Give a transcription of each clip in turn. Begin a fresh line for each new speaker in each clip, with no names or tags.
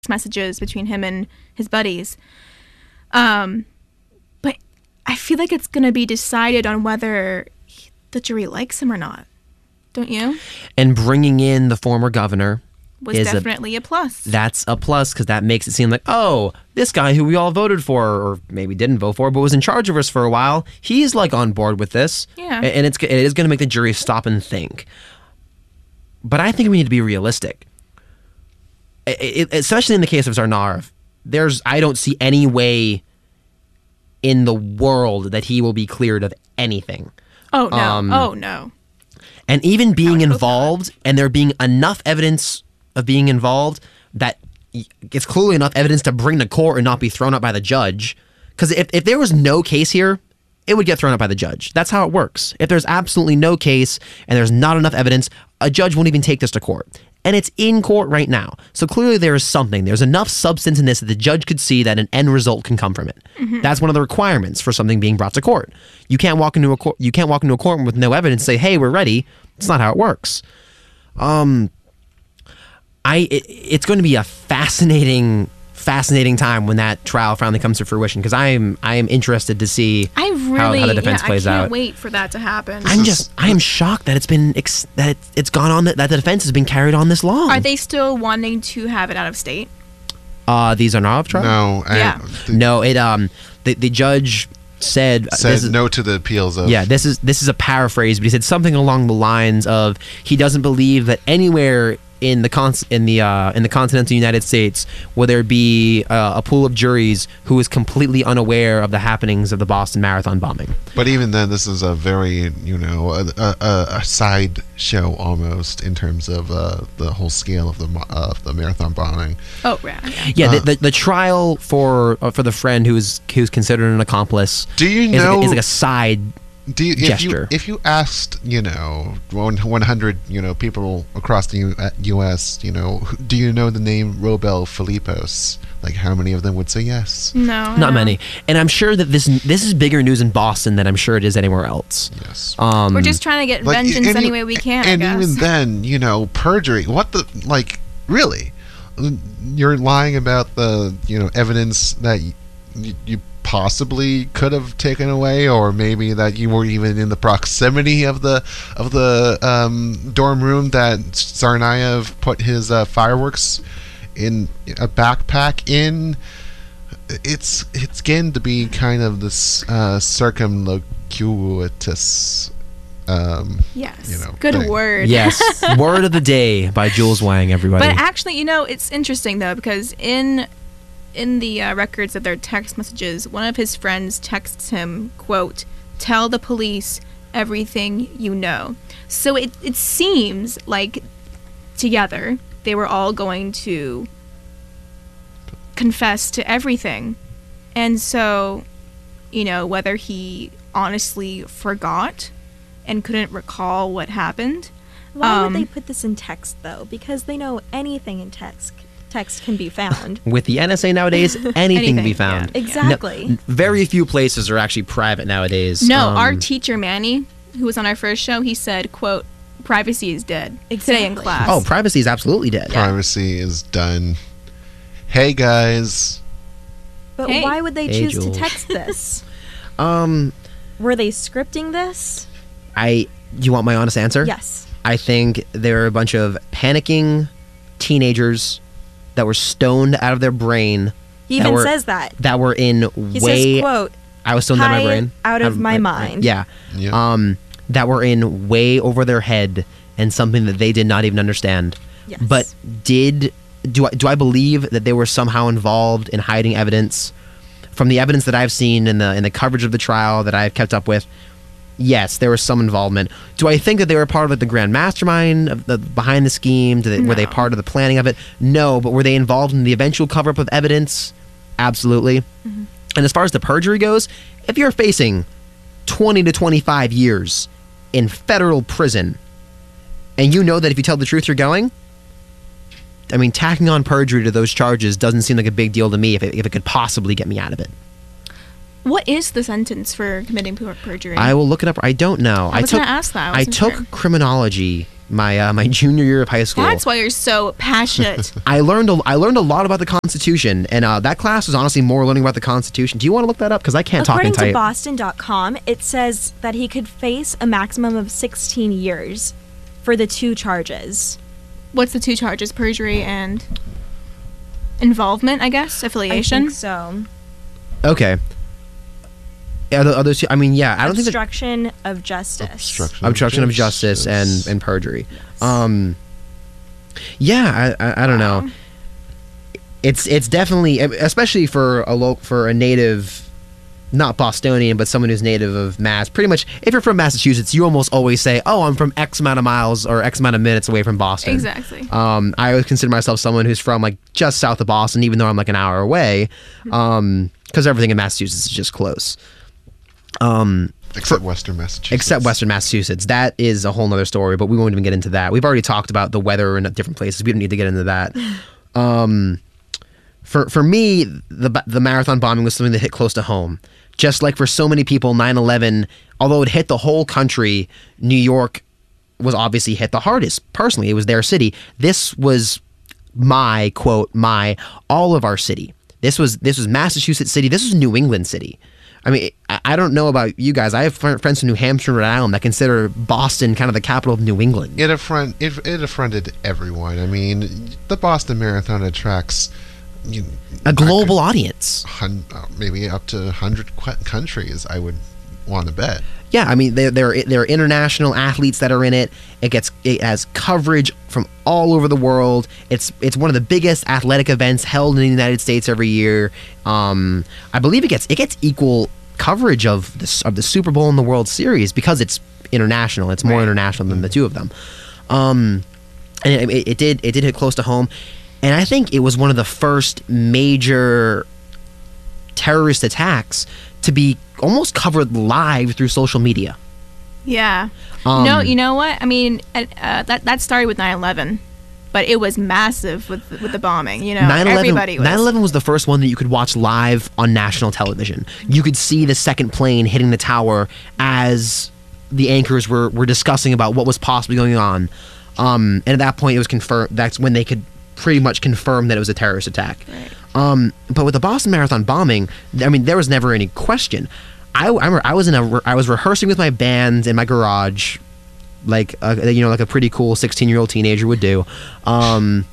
messages between him and his buddies. But I feel like it's going to be decided on whether the jury likes him or not. Don't you?
And bringing in the former governor
was definitely a plus.
That's a plus because that makes it seem like, oh, this guy who we all voted for, or maybe didn't vote for, but was in charge of us for a while, he's like on board with this.
Yeah.
And it is going to make the jury stop and think. But I think we need to be realistic. Especially in the case of Tsarnaev, I don't see any way in the world that he will be cleared of anything.
Oh, no. No.
And even being involved, and there being enough evidence of being involved that it's clearly enough evidence to bring to court and not be thrown out by the judge. Because if there was no case here, it would get thrown out by the judge. That's how it works. If there's absolutely no case and there's not enough evidence, a judge won't even take this to court. And it's in court right now. So clearly there is something. There's enough substance in this that the judge could see that an end result can come from it. Mm-hmm. That's one of the requirements for something being brought to court. You can't walk into a courtroom with no evidence and say, "Hey, we're ready." It's not how it works. It's going to be a fascinating time when that trial finally comes to fruition, because I am interested to see how the defense plays out.
I can't wait for that to happen.
I am shocked that it's gone on, that the defense has been carried on this long.
Are they still wanting to have it out of state?
These are not trial?
No.
The judge said
no to the appeals of.
Yeah, this is a paraphrase, but he said something along the lines of he doesn't believe that anywhere in the continental United States will there be a pool of juries who is completely unaware of the happenings of the Boston Marathon bombing.
But even then, this is a very a side show almost in terms of the whole scale of the marathon bombing.
Oh, right.
Yeah, the trial for the friend who's considered an accomplice.
Do you know
is like a side gesture.
If you asked 100 people across the U.S. do you know the name Robel Philippos? Like, how many of them would say yes?
No,
not many. And I'm sure that this is bigger news in Boston than I'm sure it is anywhere else.
Yes.
We're just trying to get vengeance any way we can.
And
I guess.
even then, perjury. What the really? You're lying about the evidence that you possibly could have taken away, or maybe that you were even in the proximity of the dorm room that Tsarnaev put his fireworks in a backpack in. It's getting to be kind of this circumlocuitous
yes, good
thing.
word.
Yes, word of the day by Jules Wang, everybody.
But actually, it's interesting though, because in the records of their text messages, one of his friends texts him, quote, "Tell the police everything you know." So it seems like together they were all going to confess to everything. And so, whether he honestly forgot and couldn't recall what happened.
Why would they put this in text, though? Because they know anything in text can be found.
With the NSA nowadays, anything can be found.
Yeah. Exactly.
No, very few places are actually private nowadays.
No, our teacher, Manny, who was on our first show, he said, quote, "Privacy is dead."
Exactly.
Today in class.
Oh, privacy is absolutely dead.
Privacy is done. Hey, guys.
But why would they choose
Jules.
to text this?
Were
they scripting this?
You want my honest answer?
Yes.
I think there are a bunch of panicking teenagers that were stoned out of their brain.
He even says that.
That were in
he says, quote,
I was stoned out of my brain.
Out of my mind.
Yeah. That were in way over their head and something that they did not even understand.
Yes.
But do I believe that they were somehow involved in hiding evidence? From the evidence that I've seen in the coverage of the trial that I've kept up with, yes, there was some involvement. Do I think that they were part of the grand mastermind of behind the scheme?
No.
Were they part of the planning of it? No, but were they involved in the eventual cover-up of evidence? Absolutely. Mm-hmm. And as far as the perjury goes, if you're facing 20 to 25 years in federal prison, and you know that if you tell the truth, you're going, tacking on perjury to those charges doesn't seem like a big deal to me if it could possibly get me out of it.
What is the sentence for committing perjury?
I will look it up. I don't know.
I was going to ask that.
I took criminology my junior year of high school.
That's why you're so passionate.
I learned a lot about the Constitution, and that class was honestly more learning about the Constitution. Do you want to look that up? Because I can't talk in
According
tight.
to Boston.com, it says that he could face a maximum of 16 years for the 2 charges.
What's the 2 charges? Perjury and involvement, I guess? Affiliation?
I think so.
Okay. Yeah, the other two. I mean, yeah, I don't think that
Obstruction of justice.
obstruction of justice and perjury. Yeah, I don't know. It's definitely, especially for a native, not Bostonian, but someone who's native of Mass. Pretty much, if you're from Massachusetts, you almost always say, "Oh, I'm from X amount of miles or X amount of minutes away from Boston."
Exactly.
I always consider myself someone who's from like just south of Boston, even though I'm like an hour away, because everything in Massachusetts is just close.
Except Western Massachusetts.
Except Western Massachusetts. That is a whole nother story, but we won't even get into that. We've already talked about the weather in different places. We don't need to get into that. For me, the marathon bombing was something that hit close to home. Just like for so many people, 9/11, although it hit the whole country, New York was obviously hit the hardest. Personally, it was their city. This was my, quote, all of our city. This was Massachusetts City. This was New England City. I mean, I don't know about you guys. I have friends from New Hampshire and Rhode Island that consider Boston kind of the capital of New England.
It affronted everyone. I mean, the Boston Marathon attracts
a global audience.
Maybe up to 100 countries, I would want to bet.
Yeah, I mean, there are international athletes that are in it. It has coverage from all over the world. It's one of the biggest athletic events held in the United States every year. I believe it gets equal coverage of the Super Bowl and the World Series because it's international. It's more international than the two of them. And it did hit close to home. And I think it was one of the first major terrorist attacks to be almost covered live through social media.
Yeah. No, you know what? I mean, that started with 9/11, but it was massive with the bombing. You know,
9/11,
everybody was.
9/11 was the first one that you could watch live on national television. You could see the second plane hitting the tower as the anchors were discussing about what was possibly going on. And at that point, it was confirmed. That's when they could pretty much confirm that it was a terrorist attack.
Right.
But with the Boston Marathon bombing, I mean, there was never any question. I remember I was rehearsing with my band in my garage, like a pretty cool 16-year-old teenager would do, and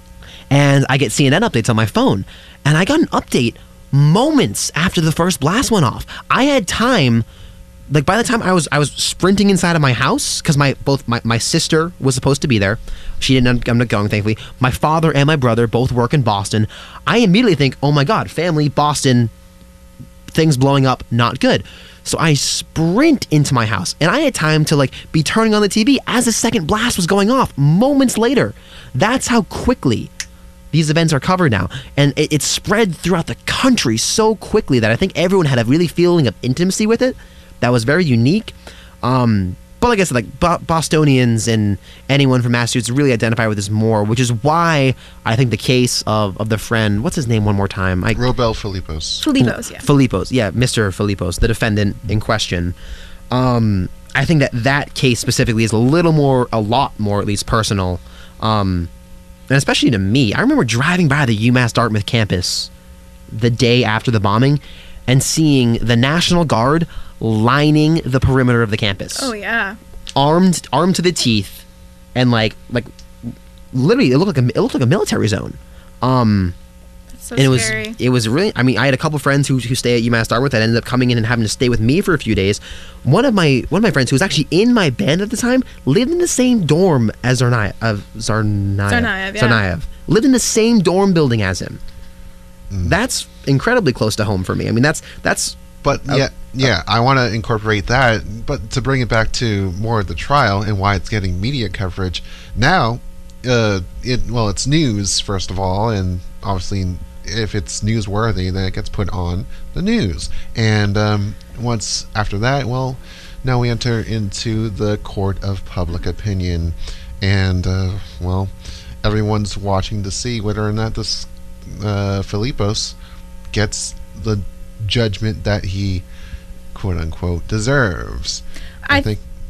I get CNN updates on my phone, and I got an update moments after the first blast went off. I had time. Like by the time I was sprinting inside of my house because my sister was supposed to be there. She didn't end up going, thankfully. My father and my brother both work in Boston. I immediately think, oh my God, family, Boston, things blowing up, not good. So I sprint into my house, and I had time to be turning on the TV as the second blast was going off moments later. That's how quickly these events are covered now, and it spread throughout the country so quickly that I think everyone had a really feeling of intimacy with it. That was very unique. But like I said, Bostonians and anyone from Massachusetts really identify with this more, which is why I think the case of the friend, what's his name one more time?
Robel Filipos.
Filipos, yeah.
Filipos, yeah, Mr. Filipos, the defendant in question. I think that case specifically is a lot more at least personal. And especially to me. I remember driving by the UMass Dartmouth campus the day after the bombing and seeing the National Guard lining the perimeter of the campus.
Oh yeah.
Armed to the teeth, and like literally it looked like a military zone.
That's so
and
scary.
it was really. I mean, I had a couple friends who stay at UMass Dartmouth that ended up coming in and having to stay with me for a few days. One of my friends who was actually in my band at the time lived in the same dorm as Tsarnaev. Tsarnaev lived in the same dorm building as him. That's incredibly close to home for me. I mean, that's.
But I want to incorporate that. But to bring it back to more of the trial and why it's getting media coverage now, it's news first of all, and obviously if it's newsworthy, then it gets put on the news. And once after that, now we enter into the court of public opinion, and everyone's watching to see whether or not this Filipos gets the judgment that he quote unquote deserves. I think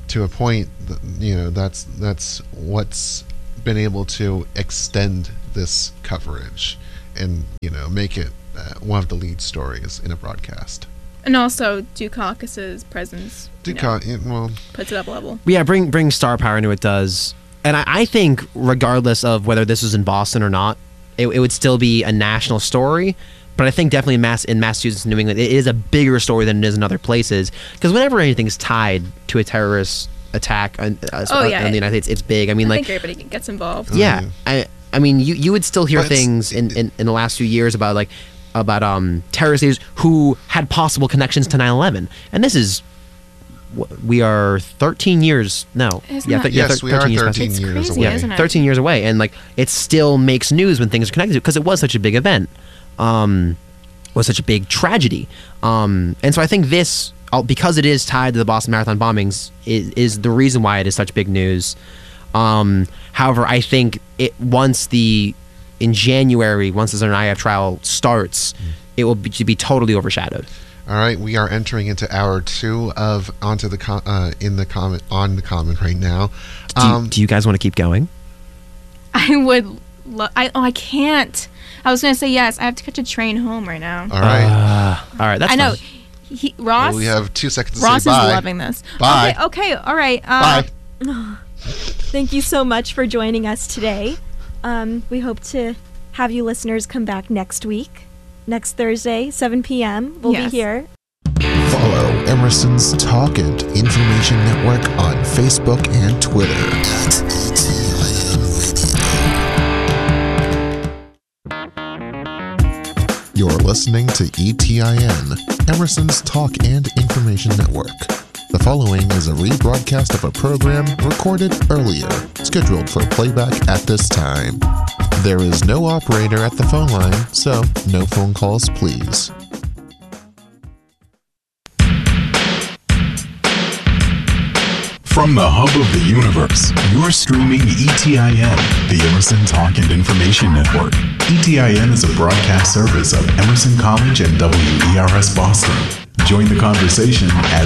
to a point, that's what's been able to extend this coverage and make it one of the lead stories in a broadcast.
And also Dukakis's presence
Puts
it up a level.
Yeah, bring star power into it does. And I think regardless of whether this was in Boston or not, it would still be a national story. But I think definitely in Massachusetts and New England, it is a bigger story than it is in other places. Because whenever anything's tied to a terrorist attack in the United States, it's big. I mean,
I think everybody gets involved.
Yeah. I mean, you would still hear things in the last few years about terrorist leaders who had possible connections to 9/11. And this is, we are 13 years now.
Yes, we are 13 years
crazy,
away.
isn't it?
13 years away. And it still makes news when things are connected to it because it was such a big event. Was such a big tragedy. And so I think this, because it is tied to the Boston Marathon bombings, is the reason why it is such big news. However, I think in January, once the Tsarnaev trial starts, it will be totally overshadowed.
All right, we are entering into hour 2 of on the Common right now.
Do you guys want to keep going?
I would. I can't. I was gonna say yes. I have to catch a train home right now.
All right.
That's
I know.
fine.
Ross.
Well, we have 2 seconds to
Ross
say bye.
is loving this.
Bye.
Okay. All right.
Bye.
Thank you so much for joining us today. We hope to have you listeners come back next week. Next Thursday, 7 p.m. We'll be here.
Follow Emerson's Talk and Information Network on Facebook and Twitter. You're listening to ETIN, Emerson's Talk and Information Network. The following is a rebroadcast of a program recorded earlier, scheduled for playback at this time. There is no operator at the phone line, so no phone calls, please.
From the hub of the universe, you're streaming ETIN, the Emerson Talk and Information Network. ETIN is a broadcast service of Emerson College and WERS Boston. Join the conversation at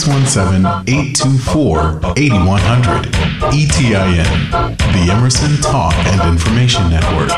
617-824-8100. ETIN, the Emerson Talk and Information Network.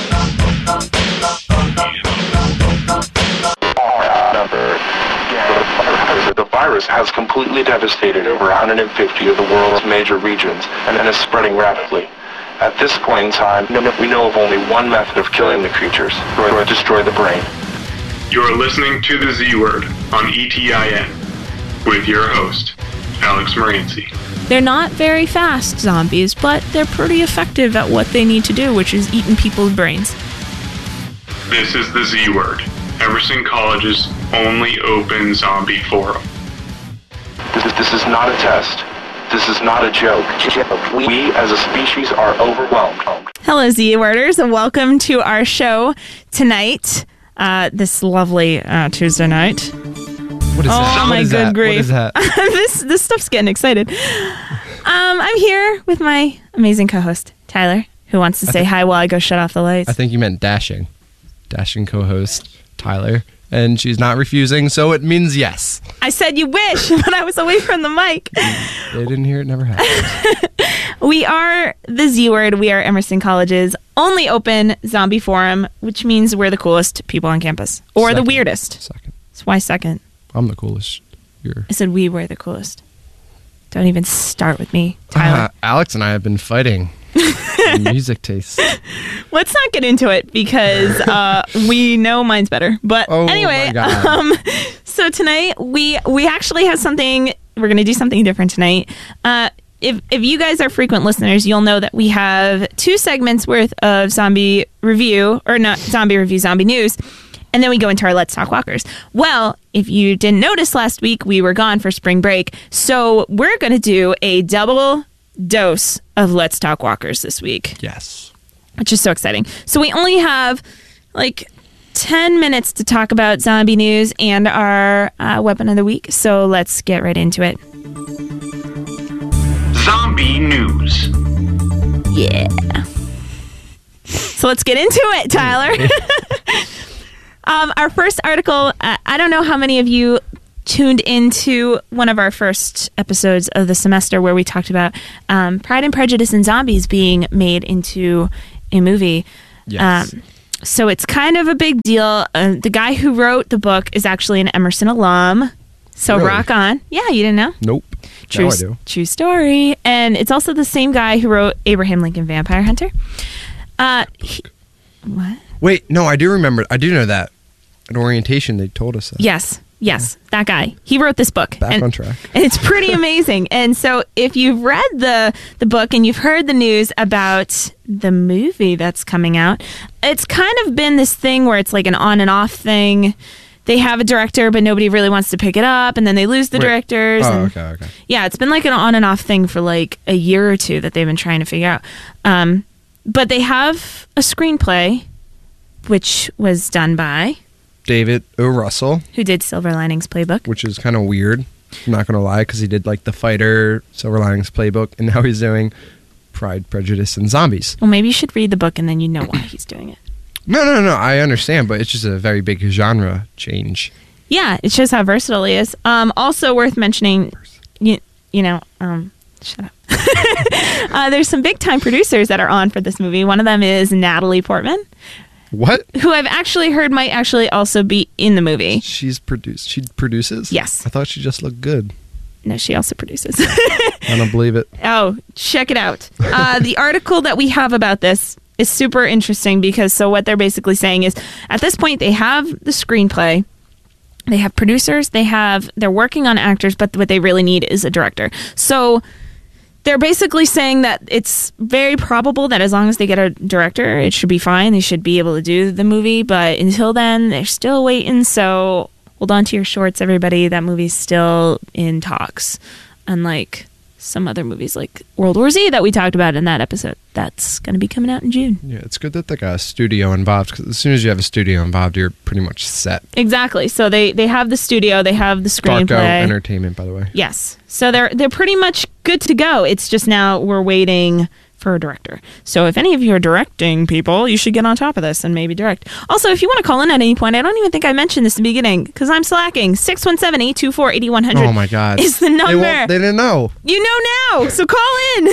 The virus has completely devastated over 150 of the world's major regions and is spreading rapidly. At this point in time, we know of only one method of killing the creatures, or destroy the brain.
You're listening to The Z Word on ETIN with your host, Alex Morency.
They're not very fast zombies, but they're pretty effective at what they need to do, which is eating people's brains.
This is The Z Word, Emerson College's only open zombie forum.
This is not a test. This is not a joke. We, as a species, are overwhelmed.
Hello, Z-Worders, and welcome to our show tonight, this lovely Tuesday night.
What is that?
Oh, my good grief.
What is that?
This stuff's getting excited. I'm here with my amazing co-host, Tyler, who wants to say hi while I go shut off the lights.
I think you meant Dashing. Dashing co-host, Tyler. And she's not refusing, so it means yes.
I said you wish, but I was away from the mic.
They didn't hear it, never happened.
We are the Z-Word. We are Emerson College's only open zombie forum, which means we're the coolest people on campus. Or
Second.
the weirdest.
Second.
So why second?
I'm the coolest.
I said we were the coolest. Don't even start with me, Tyler.
Alex and I have been fighting. Music taste.
Let's not get into it because we know mine's better. But anyway,
my God.
So tonight we actually have something. We're going to do something different tonight. If you guys are frequent listeners, you'll know that we have 2 segments worth of zombie review, or not zombie review, zombie news. And then we go into our Let's Talk Walkers. Well, if you didn't notice last week, we were gone for spring break. So we're going to do a double dose of Let's Talk Walkers this week.
Yes.
Which is so exciting. So we only have 10 minutes to talk about zombie news and our weapon of the week. So let's get right into it.
Zombie news.
Yeah. So let's get into it, Tyler. Our first article, I don't know how many of you tuned into one of our first episodes of the semester where we talked about Pride and Prejudice and Zombies being made into a movie.
Yes.
So it's kind of a big deal. The guy who wrote the book is actually an Emerson alum. So
Really?
rock on. Yeah, you didn't know?
Nope.
True,
Now I do.
true story. And it's also the same guy who wrote Abraham Lincoln Vampire Hunter. What?
Wait, no, I do remember. I do know that. At orientation, they told us that.
Yes, that guy. He wrote this book.
Back on track.
And it's pretty amazing. And so if you've read the book and you've heard the news about the movie that's coming out, it's kind of been this thing where it's like an on and off thing. They have a director, but nobody really wants to pick it up, and then they lose the
Right.
directors.
Oh,
and
okay.
yeah, it's been like an on and off thing for like a year or two that they've been trying to figure out. But they have a screenplay, which was done by
David O. Russell,
who did Silver Linings Playbook.
which is kind of weird. I'm not going to lie, because he did like The Fighter, Silver Linings Playbook, and now he's doing Pride, Prejudice, and Zombies.
Well, maybe you should read the book and then you know why he's doing it.
No, I understand, but it's just a very big genre change.
Yeah, it shows how versatile he is. Also worth mentioning, shut up. There's some big time producers that are on for this movie. One of them is Natalie Portman,
What?
who I've actually heard might actually also be in the movie.
She produces?
Yes.
I thought she just looked good.
No, she also produces.
I don't believe it.
Oh, check it out. The article that we have about this is super interesting because what they're basically saying is at this point they have the screenplay, they have producers, they're working on actors, but what they really need is a director. So they're basically saying that it's very probable that as long as they get a director, it should be fine. They should be able to do the movie, but until then, they're still waiting. So hold on to your shorts, everybody. That movie's still in talks, unlike some other movies like World War Z that we talked about in that episode. That's going to be coming out in June.
Yeah, it's good that they got a studio involved, because as soon as you have a studio involved, you're pretty much set.
Exactly. So they have the studio, they have the screenplay.
Darko Entertainment, by the way.
Yes. So they're pretty much good to go. It's just now we're waiting for a director. So if any of you are directing people, you should get on top of this and maybe direct. Also, if you want to call in at any point, I don't even think I mentioned this in the beginning because I'm slacking. 617-824-8100
Oh my God.
is the number.
They didn't know.
You know now. So call in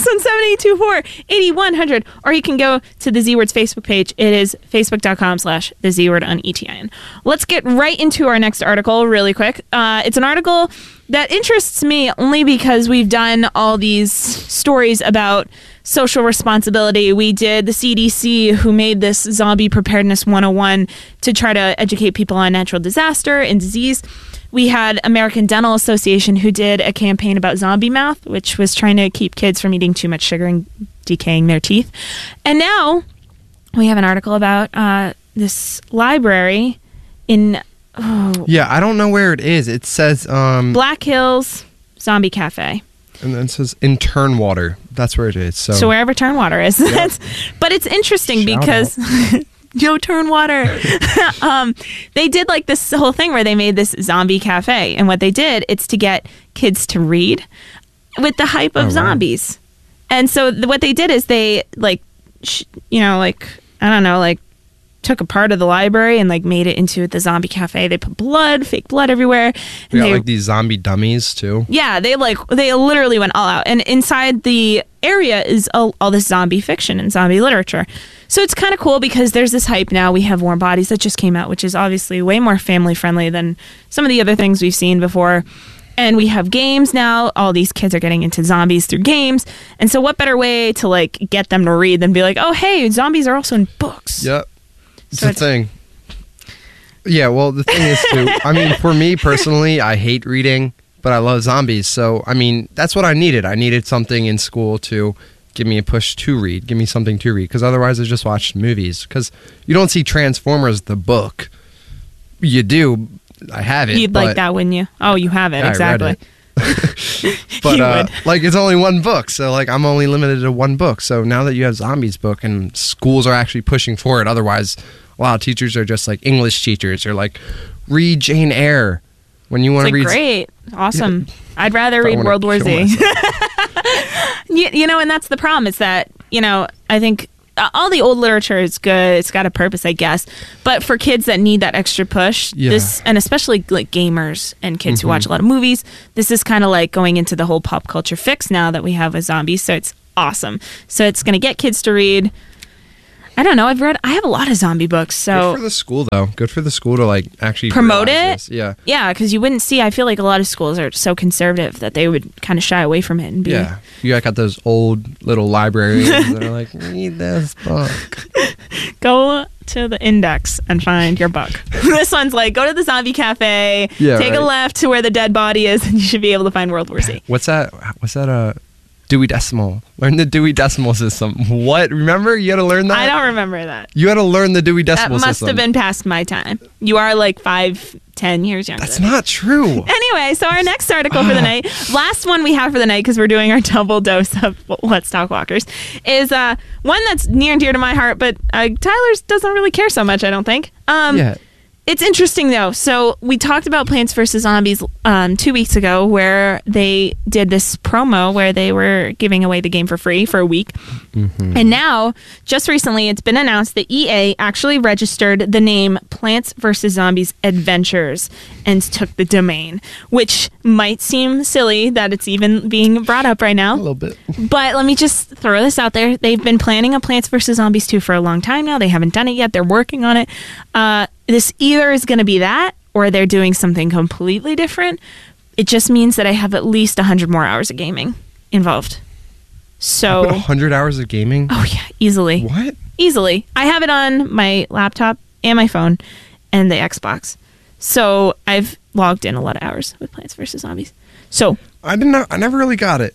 617-824-8100 or you can go to the Z Word's Facebook page. It is facebook.com/the Z Word on ETIN. Let's get right into our next article really quick. It's an article that interests me only because we've done all these stories about social responsibility. We did the CDC, who made this Zombie Preparedness 101 to try to educate people on natural disaster and disease. We had American Dental Association, who did a campaign about zombie mouth, which was trying to keep kids from eating too much sugar and decaying their teeth. And now we have an article about this library in...
Yeah, I don't know where it is. It says
Black Hills Zombie Cafe.
And then it says in Turnwater. That's where it is. So
wherever Turnwater is.
Yep.
But it's interesting
Shout
because Joe Turnwater. They did like this whole thing where they made this zombie cafe, and what they did, it's to get kids to read with the hype of zombies. And so what they did is they took a part of the library and made it into the zombie cafe. They put fake blood everywhere.
We got these zombie dummies too.
Yeah, they literally went all out. And inside the area is all this zombie fiction and zombie literature. So it's kind of cool because there's this hype now. We have Warm Bodies that just came out, which is obviously way more family friendly than some of the other things we've seen before. And we have games now. All these kids are getting into zombies through games. And so what better way to get them to read than be like, oh, hey, zombies are also in books.
Yep. It's a thing. Yeah, well, the thing is, too, I mean, for me personally, I hate reading, but I love zombies. So, I mean, that's what I needed. I needed something in school to give me a push to read, give me something to read, because otherwise I just watched movies. Because you don't see Transformers, the book. You do. I have it.
You'd like that, wouldn't you? Oh, you have it,
yeah,
exactly.
I read it. But it's only one book, so I'm only limited to one book. So now that you have Zombies book and schools are actually pushing for it, otherwise a lot of teachers are just English teachers are read Jane Eyre when you want to read.
Great, awesome. Yeah. I'd rather read World War Z. And that's the problem. Is that I think all the old literature is good. It's got a purpose, I guess. But for kids that need that extra push, this, and especially like gamers and kids who watch a lot of movies, this is kind of like going into the whole pop culture fix now that we have with zombies. So it's awesome. So it's going to get kids to read. I don't know. I have a lot of zombie books. So
good for the school, though. Good for the school to like actually
promote it.
This. Yeah.
Yeah, because you wouldn't see. I feel like a lot of schools are so conservative that they would kind of shy away from it and be.
Yeah. You got those old little libraries that are like, read this book.
Go to the index and find your book. This one's like, go to the zombie cafe, take a left to where the dead body is, and you should be able to find World War Z.
What's that? Dewey Decimal. Learn the Dewey Decimal System. What? Remember? You had to learn that?
I don't remember that.
You had to learn the Dewey Decimal System.
That must have been past my time. You are like 5-10 years younger.
That's not true.
Anyway, so our next article for the night, last one we have for the night because we're doing our double dose of Let's Talk Walkers, is one that's near and dear to my heart, but Tyler's doesn't really care so much, I don't think.
Yeah.
It's interesting, though. So we talked about Plants vs. Zombies 2 weeks ago where they did this promo where they were giving away the game for free for a week. Mm-hmm. And now, just recently, it's been announced that EA actually registered the name Plants vs. Zombies Adventures and took the domain, which might seem silly that it's even being brought up right now.
A little bit.
But let me just throw this out there. They've been planning a Plants vs. Zombies 2 for a long time now. They haven't done it yet. They're working on it. This either is going to be that or they're doing something completely different. It just means that I have at least 100 more hours of gaming involved. So
100 hours of gaming?
Oh, yeah. Easily.
What?
Easily. I have it on my laptop and my phone and the Xbox. So I've logged in a lot of hours with Plants vs. Zombies. So
I never really got it.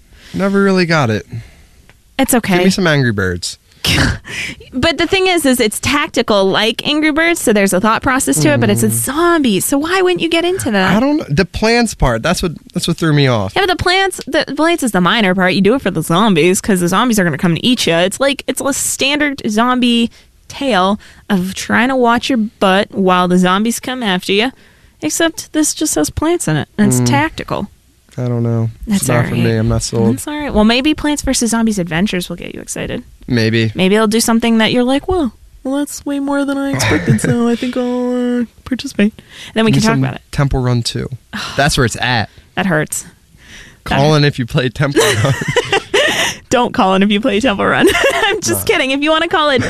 It's okay.
Give me some Angry Birds.
But the thing is it's tactical like Angry Birds, so there's a thought process to it, but it's a zombie. So why wouldn't you get into that?
I don't know. The plants part, that's what threw me off.
Yeah, but the plants is the minor part. You do it for the zombies because the zombies are going to come to eat you. It's a standard zombie tale of trying to watch your butt while the zombies come after you, except this just has plants in it, and it's tactical.
I don't know.
That's
it's not for me. I'm not sold.
That's all right. Well, maybe Plants vs. Zombies Adventures will get you excited.
Maybe
they'll do something that you're like, well, that's way more than I expected, so I think I'll participate. And then we can talk about it.
Temple Run 2. That's where it's at.
That hurts.
Call in if you play Temple Run.
Don't call in if you play Temple Run. I'm just kidding. If you want to call in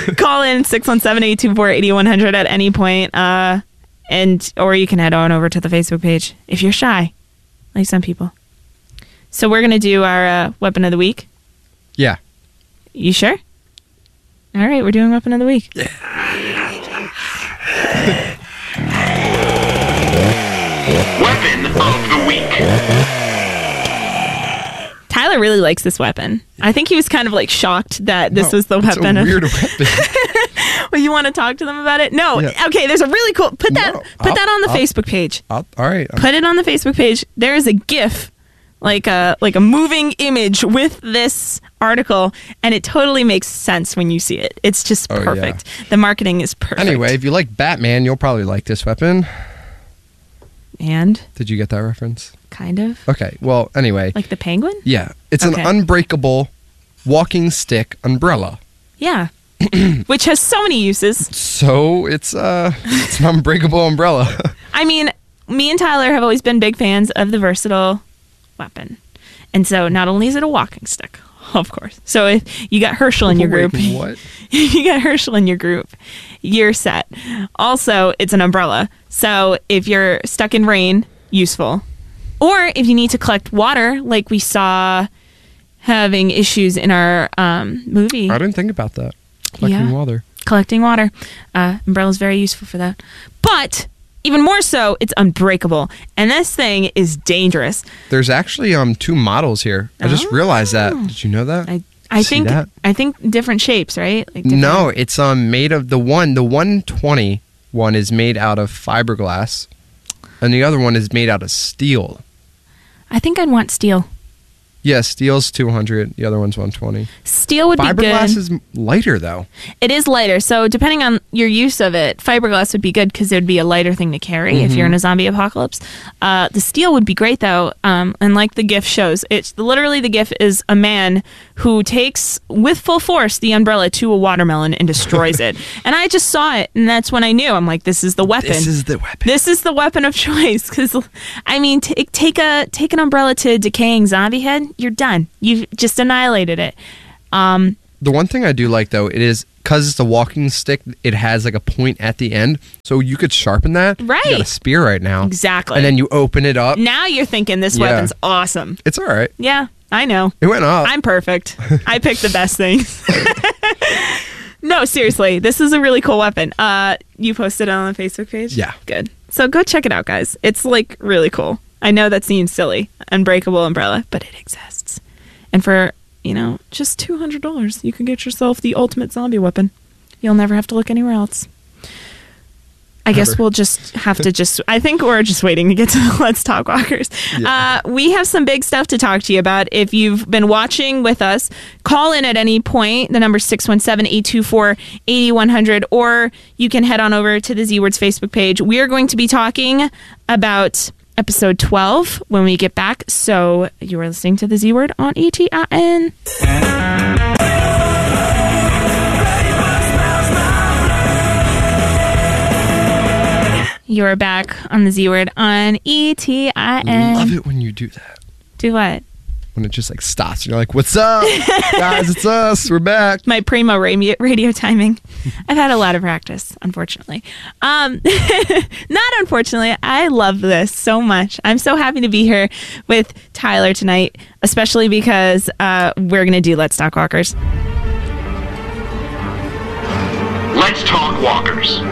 617-824-8100 at any point, or you can head on over to the Facebook page if you're shy. Like some people. So we're going to do our Weapon of the Week?
Yeah.
You sure? All right, we're doing Weapon of the Week.
Weapon of the Week.
Tyler really likes this weapon. I think he was kind of like shocked that this was the weapon.
It's a weird weapon.
Well, you want to talk to them about it? No. Yeah. Okay, there's a really cool... Put that on the Facebook page.
All right.
Put it on the Facebook page. There is a GIF, like a moving image with this article, and it totally makes sense when you see it. It's just perfect. Yeah. The marketing is perfect.
Anyway, if you like Batman, you'll probably like this weapon.
And?
Did you get that reference?
Kind of.
Okay, well, anyway.
Like the penguin?
Yeah. It's an unbreakable walking stick umbrella.
Yeah. Which has so many uses.
So it's an unbreakable umbrella.
I mean, me and Tyler have always been big fans of the versatile weapon. And so not only is it a walking stick, of course. So if you got Herschel in your group.
What?
You got Herschel in your group, you're set. Also, it's an umbrella. So if you're stuck in rain, useful. Or if you need to collect water, like we saw having issues in our movie.
I didn't think about that. Collecting water.
Collecting water. Umbrella's very useful for that. But even more so, it's unbreakable. And this thing is dangerous.
There's actually 2 models here. I just realized that. Did you know that?
I think different shapes, right? Like
no, it's made of the 120 one is made out of fiberglass, and the other one is made out of steel.
I think I'd want steel.
Yeah, steel's 200. The other one's 120.
Steel would be good.
Fiberglass is lighter, though.
It is lighter. So depending on your use of it, fiberglass would be good because it would be a lighter thing to carry if you're in a zombie apocalypse. The steel would be great, though. And like the GIF shows, it's literally the GIF is a man who takes with full force the umbrella to a watermelon and destroys it. And I just saw it, and that's when I knew. I'm like, this is the weapon.
This is the weapon.
This is the weapon of choice. Because I mean, take an umbrella to a decaying zombie head, you're done. You've just annihilated it.
The one thing I do like, though, it is because it's a walking stick, it has like a point at the end. So you could sharpen that.
Right.
You got a spear right now.
Exactly.
And then you open it up.
Now you're thinking this weapon's awesome.
It's all right.
Yeah, I know.
It went up.
I'm perfect. I picked the best things. No, seriously, this is a really cool weapon. You posted it on the Facebook page?
Yeah.
Good. So go check it out, guys. It's like really cool. I know that seems silly, unbreakable umbrella, but it exists. And for, just $200, you can get yourself the ultimate zombie weapon. You'll never have to look anywhere else. I guess we'll just have to I think we're just waiting to get to the Let's Talk Walkers. Yeah. We have some big stuff to talk to you about. If you've been watching with us, call in at any point. The number is 617-824-8100, or you can head on over to the Z-Words Facebook page. We are going to be talking about episode 12 when we get back. So you are listening to the Z-Word on ETIN. You're back on the Z-Word on ETIN.
I love it when you do that.
Do what?
When it just like stops. You're like, what's up? Guys, it's us. We're back.
My primo radio timing. I've had a lot of practice, unfortunately. Not unfortunately. I love this so much. I'm so happy to be here with Tyler tonight, especially because we're going to do Let's Talk Walkers.
Let's Talk Walkers.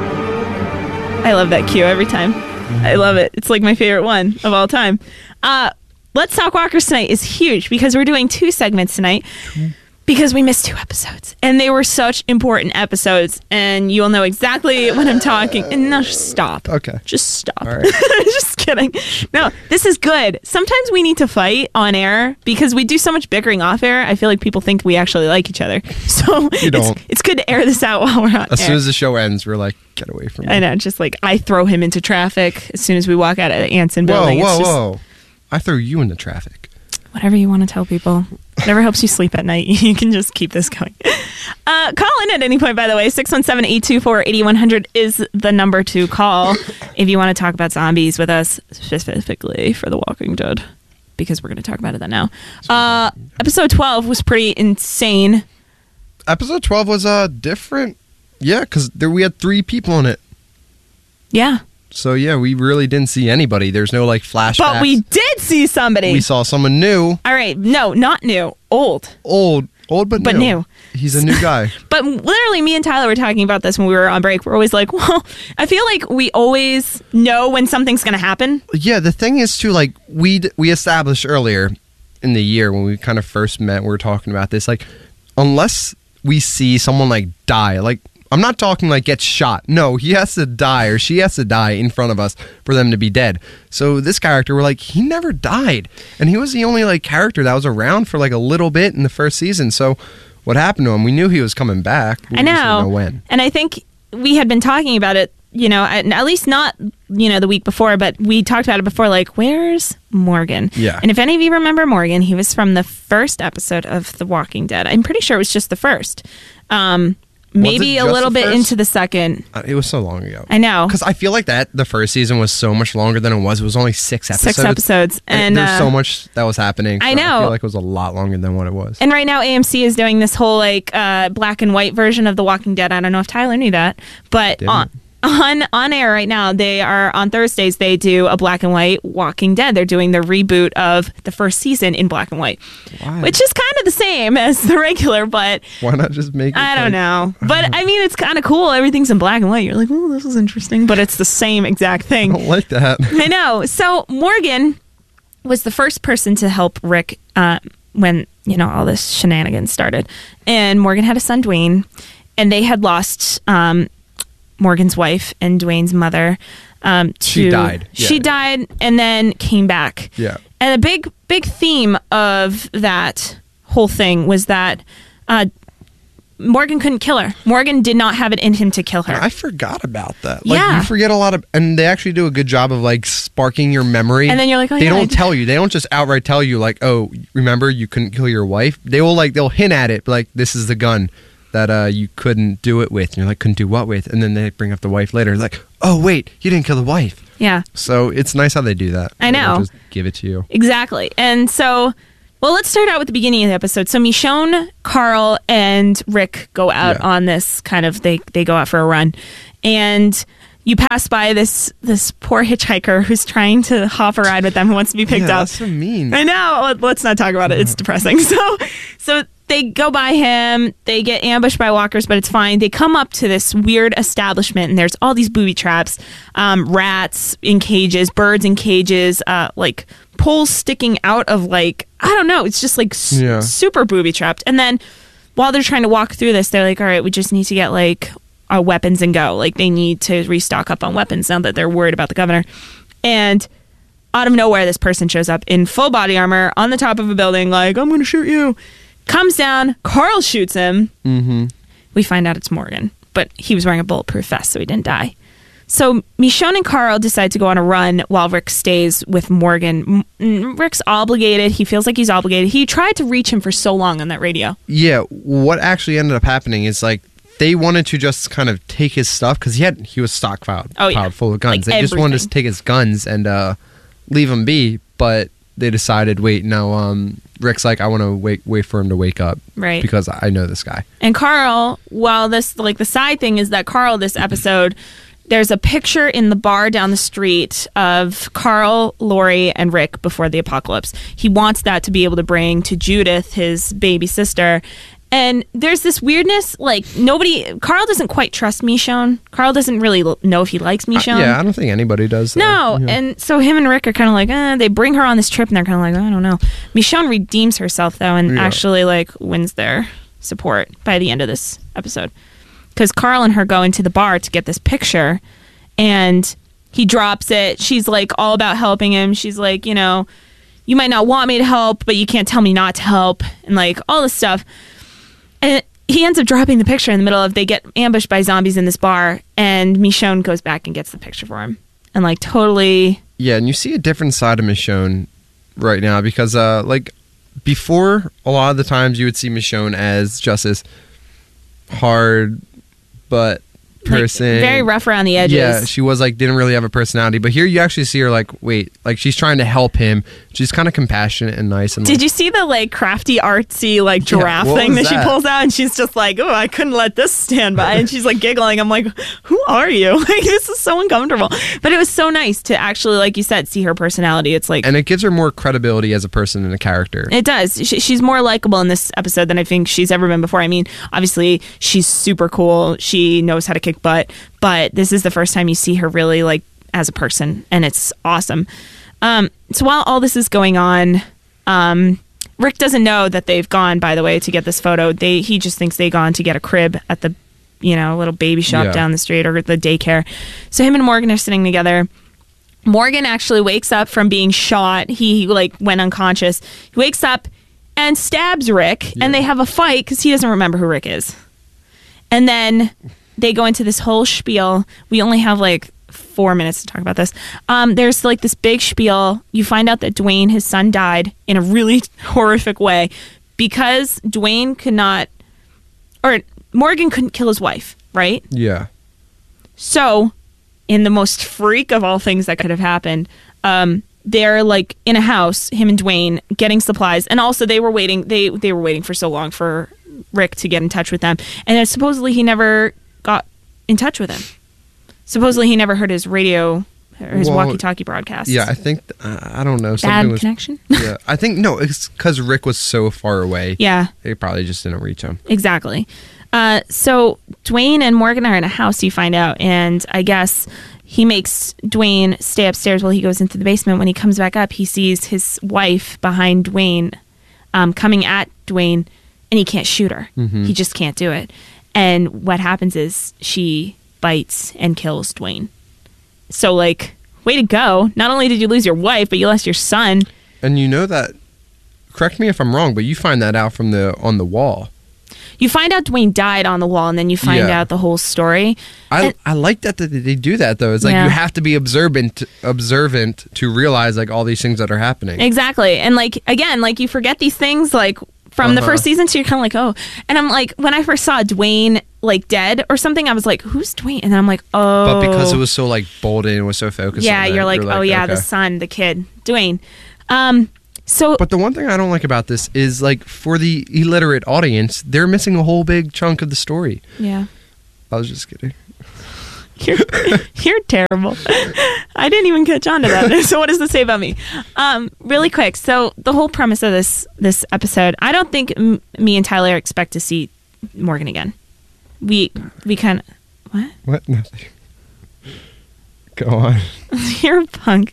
I love that cue every time. I love it. It's like my favorite one of all time. Let's Talk Walkers tonight is huge because we're doing 2 segments tonight because we missed 2 episodes. And they were such important episodes. And you'll know exactly what I'm talking. And no, just stop.
Okay.
Just stop.
All right.
Just kidding. No, this is good. Sometimes we need to fight on air because we do so much bickering off air. I feel like people think we actually like each other. So it's good to air this out while we're on
As
air.
soon as the show ends, we're like, get away from me.
I know, just like I throw him into traffic as soon as we walk out of the Anson building.
Whoa. I threw you into traffic.
Whatever you want to tell people. Whatever helps you sleep at night. You can just keep this going. Call in at any point, by the way. 617-824-8100 is the number to call if you want to talk about zombies with us, specifically for The Walking Dead, because we're going to talk about it then now. Episode 12 was pretty insane.
Episode 12 was different. Yeah, because we had 3 people in it.
Yeah.
So, yeah, we really didn't see anybody. There's no, flashbacks.
But we did see somebody.
We saw someone new.
All right. No, not new. Old,
but new. He's a new guy.
But literally, me and Tyler were talking about this when we were on break. We're always like, well, I feel like we always know when something's going to happen.
Yeah, the thing is, too, we established earlier in the year when we kind of first met, we were talking about this, unless we see someone, die, I'm not talking get shot. No, he has to die or she has to die in front of us for them to be dead. So this character, we're he never died. And he was the only character that was around for a little bit in the first season. So what happened to him? We knew he was coming back. We
I know.
Just didn't know when.
And I think we had been talking about it, at least not, the week before, but we talked about it before, where's Morgan?
Yeah.
And if any of you remember Morgan, he was from the first episode of The Walking Dead. I'm pretty sure it was just the first. Maybe a little bit into the second.
It was so long ago.
I know.
Because I feel the first season was so much longer than it was. It was only 6 episodes.
6 episodes. And
there's so much that was happening. So
I know.
I feel it was a lot longer than what it was.
And right now AMC is doing this whole black and white version of The Walking Dead. I don't know if Tyler knew that. But on air right now, they are on Thursdays, they do a black and white Walking Dead. They're doing the reboot of the first season in black and white.
Why?
Which is kind of the same as the regular, but
why not just make it
I don't know. But I mean, it's kind of cool. Everything's in black and white. You're like, oh, this is interesting, but it's the same exact thing.
I don't like that.
I know. So Morgan was the first person to help Rick when all this shenanigans started. And Morgan had a son, Dwayne, and they had lost Morgan's wife and Dwayne's mother.
She died. Yeah.
She died and then came back.
Yeah.
And a big theme of that whole thing was that Morgan couldn't kill her. Morgan did not have it in him to kill her.
I forgot about that. Like,
Yeah.
you forget a lot of, and they actually do a good job of like sparking your memory.
And then you're like, oh,
they
yeah,
don't tell you. They don't just outright tell you like, oh, remember you couldn't kill your wife. They'll hint at it like, this is the gun that you couldn't do it with. And you're like, couldn't do what with? And then they bring up the wife later. Like, oh wait, you didn't kill the wife.
Yeah.
So it's nice how they do that.
I
They don't
know.
just give it to you.
Exactly. And so, well, let's start out with the beginning of the episode. So Michonne, Carl, and Rick go out on this kind of, they go out for a run. And you pass by this poor hitchhiker who's trying to hop a ride with them, who wants to be picked up.
That's so mean.
I know. Let's not talk about it. It's depressing. So they go by him. They get ambushed by walkers, but it's fine. They come up to this weird establishment, and there's all these booby traps, rats in cages, birds in cages, like poles sticking out of like, I don't know. It's just like super booby trapped. And then while they're trying to walk through this, they're like, all right, we just need to get like our weapons and go. Like they need to restock up on weapons now that they're worried about the governor. And out of nowhere, this person shows up in full body armor on the top of a building, like, I'm going to shoot you. Comes down, Carl shoots him. Mm-hmm. We find out it's Morgan, but he was wearing a bulletproof vest, so he didn't die. So Michonne and Carl decide to go on a run while Rick stays with Morgan. Rick's obligated. He feels like he's obligated. He tried to reach him for so long on that radio.
Yeah, what actually ended up happening is like they wanted to just kind of take his stuff because he was stockpiled full of guns.
Like
they just wanted
everything.
to take his guns and leave him be, but they decided, wait, no, Rick's like, I want to wait for him to wake up.
Right.
Because I know this guy.
And Carl, well, this, like, the side thing is that Carl, this episode, there's a picture in the bar down the street of Carl, Lori, and Rick before the apocalypse. He wants that to be able to bring to Judith, his baby sister. And there's this weirdness, like, Carl doesn't quite trust Michonne. Carl doesn't really know if he likes Michonne.
Yeah, I don't think anybody does.
No, and so him and Rick are kind of like, they bring her on this trip, and they're kind of like, I don't know. Michonne redeems herself, though, and actually, like, wins their support by the end of this episode. Because Carl and her go into the bar to get this picture, and he drops it. She's, like, all about helping him. She's like, you know, you might not want me to help, but you can't tell me not to help, and, like, all this stuff. And he ends up dropping the picture in the middle of, they get ambushed by zombies in this bar, and Michonne goes back and gets the picture for him. And, like, totally...
Yeah, and you see a different side of Michonne right now because, like, before, a lot of the times you would see Michonne as just this hard but person.
Like, very rough around the edges.
Yeah, she was like, didn't really have a personality. But here you actually see her like, wait, like she's trying to help him. She's kind of compassionate and nice. And
did you see the like crafty, artsy like giraffe thing that she pulls out? And she's just like, oh, I couldn't let this stand by. And she's like giggling. I'm like, who are you? Like, this is so uncomfortable. But it was so nice to actually, like you said, see her personality. It's like,
and it gives her more credibility as a person and a character.
It does. She's more likable in this episode than I think she's ever been before. I mean, obviously, she's super cool. She knows how to kick butt. But this is the first time you see her really like as a person, and it's awesome. So while all this is going on, Rick doesn't know that they've gone, by the way, to get this photo. He just thinks they've gone to get a crib at the, little baby shop down the street or the daycare. So him and Morgan are sitting together. Morgan actually wakes up from being shot. He like went unconscious. He wakes up and stabs Rick, and they have a fight because he doesn't remember who Rick is. And then they go into this whole spiel. We only have like 4 minutes to talk about this. There's like this big spiel. You find out that Dwayne, his son, died in a really horrific way because Dwayne could not, or Morgan couldn't kill his wife, right?
Yeah.
So, in the most freak of all things that could have happened, they're like in a house, him and Dwayne, getting supplies, and also they were waiting. They were waiting for so long for Rick to get in touch with them, and then supposedly he never got in touch with him. Supposedly he never heard his radio or his walkie-talkie broadcast.
Yeah, I think I don't know.
Bad connection.
Yeah, I think no. It's because Rick was so far away.
Yeah,
they probably just didn't reach him.
Exactly. So Dwayne and Morgan are in a house. You find out, and I guess he makes Dwayne stay upstairs while he goes into the basement. When he comes back up, he sees his wife behind Dwayne, coming at Dwayne, and he can't shoot her. Mm-hmm. He just can't do it. And what happens is she bites and kills Dwayne. So, like, way to go. Not only did you lose your wife, but you lost your son.
And you know that, correct me if I'm wrong, but you find that out from on the wall.
You find out Dwayne died on the wall, and then you find out the whole story.
I like that they do that, though. It's like you have to be observant to realize like all these things that are happening.
Exactly. And like, again, like you forget these things like from the first season, so you're kind of like, oh. And I'm like, when I first saw Dwayne like dead or something, I was like, who's Dwayne? And then I'm like, oh.
But because it was so like bold and it was so focused on that,
you're like, oh yeah,
okay.
the son, the kid, Dwayne.
But the one thing I don't like about this is like for the illiterate audience, they're missing a whole big chunk of the story.
Yeah.
I was just kidding.
You're terrible. I didn't even catch on to that. So what does this say about me? Really quick. So the whole premise of this episode, I don't think me and Tyler expect to see Morgan again. We kind of
what? Nothing. Go on.
You're a punk.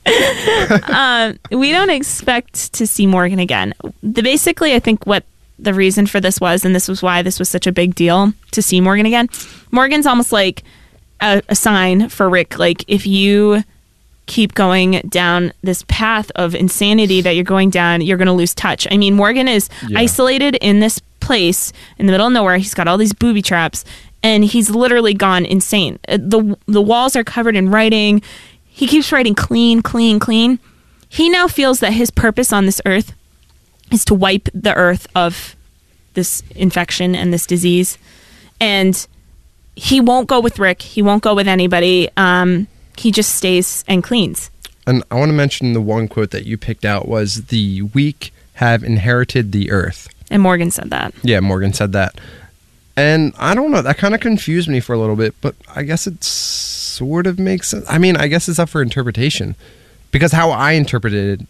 We don't expect to see Morgan again. Basically, I think what the reason for this was, and this was why this was such a big deal to see Morgan again. Morgan's almost like a sign for Rick. Like, if you keep going down this path of insanity that you're going down, you're going to lose touch. I mean, Morgan is isolated in this place in the middle of nowhere. He's got all these booby traps. And he's literally gone insane. The walls are covered in writing. He keeps writing clean, clean, clean. He now feels that his purpose on this earth is to wipe the earth of this infection and this disease. And he won't go with Rick. He won't go with anybody. He just stays and cleans.
And I want to mention the one quote that you picked out was, "The weak have inherited the earth."
And Morgan said that.
Yeah, Morgan said that. And I don't know, that kind of confused me for a little bit, but I guess it sort of makes sense. I mean, I guess it's up for interpretation. Because how I interpreted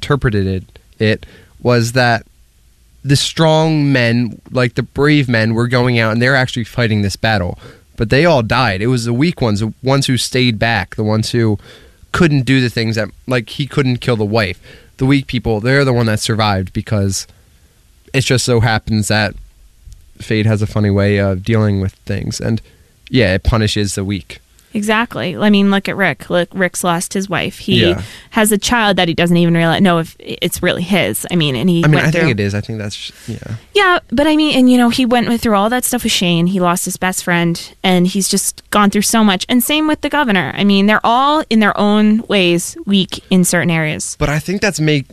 it was that the strong men, like the brave men, were going out and they're actually fighting this battle. But they all died. It was the weak ones, the ones who stayed back, the ones who couldn't do the things that, like, he couldn't kill the wife. The weak people, they're the one that survived because it just so happens that fate has a funny way of dealing with things, and it punishes the weak.
Exactly. I mean, look at Rick. Look, Rick's lost his wife. He has a child that he doesn't even know if it's really his. I mean, and
I think it is. I think that's
Yeah, but I mean, and he went through all that stuff with Shane. He lost his best friend, and he's just gone through so much. And same with the governor. I mean, they're all in their own ways weak in certain areas.
But I think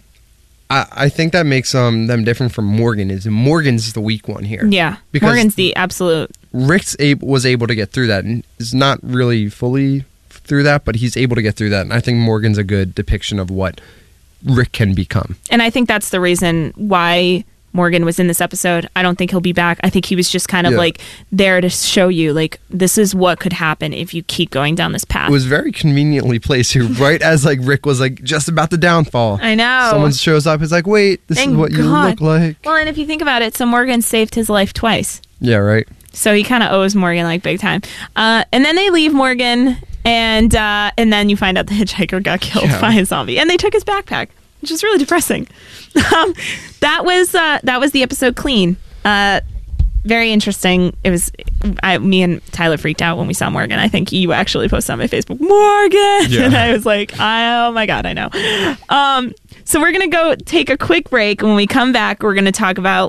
I think that makes them different from Morgan. Morgan's the weak one here.
Yeah, because Morgan's the absolute.
Rick was able to get through that, and is not really fully through that, but he's able to get through that. And I think Morgan's a good depiction of what Rick can become.
And I think that's the reason why Morgan was in this episode. I don't think he'll be back. I think he was just kind of like there to show you, like, this is what could happen if you keep going down this path.
It was very conveniently placed here, right as like Rick was like just about to downfall.
I know.
Someone shows up. It's like, wait, this is what you look like.
Well, and if you think about it, so Morgan saved his life twice.
Yeah, right.
So he kind of owes Morgan like big time. And then they leave Morgan, and then you find out the hitchhiker got killed by a zombie, and they took his backpack, which is really depressing. That was the episode Clean. Very interesting. It was me and Tyler freaked out when we saw Morgan. I think you actually posted on my Facebook, Morgan, and I was like, oh my god, I know. So we're gonna go take a quick break. When we come back, we're gonna talk about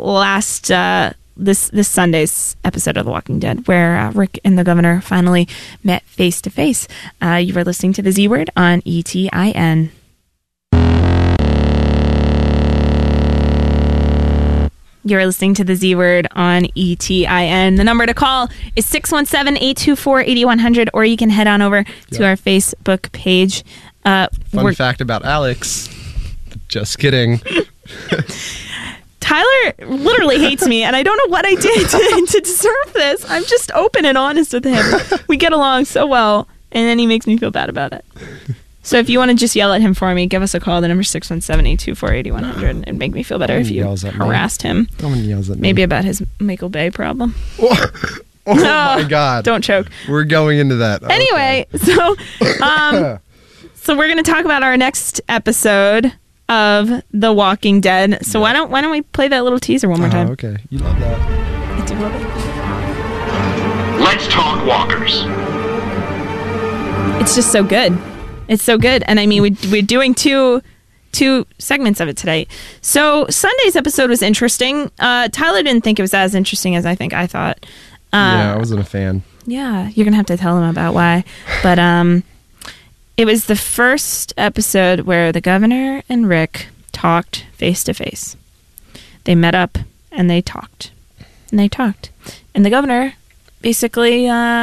this Sunday's episode of The Walking Dead, where Rick and the governor finally met face to face. You were listening to The Z Word on ETIN. You're listening to The Z Word on ETIN. The number to call is 617-824-8100, or you can head on over to our Facebook page.
Fun fact about Alex. Just kidding.
Tyler literally hates me, and I don't know what I did to deserve this. I'm just open and honest with him. We get along so well, and then he makes me feel bad about it. So if you want to just yell at him for me, give us a call. The number is 617-824-8100, and make me feel better if you harassed him.
Someone yells at me.
Maybe about his Michael Bay problem.
Oh my God.
Don't choke.
We're going into that.
Anyway, so we're going to talk about our next episode of The Walking Dead. So why don't we play that little teaser one more time?
Okay. You love that.
I do love it.
Let's talk walkers.
It's just so good. It's so good. And I mean, we're doing two two segments of it today. So Sunday's episode was interesting. Tyler didn't think it was as interesting as I thought.
Yeah, I wasn't a fan.
Yeah, you're going to have to tell him about why. But it was the first episode where the governor and Rick talked face to face. They met up and they talked. And the governor basically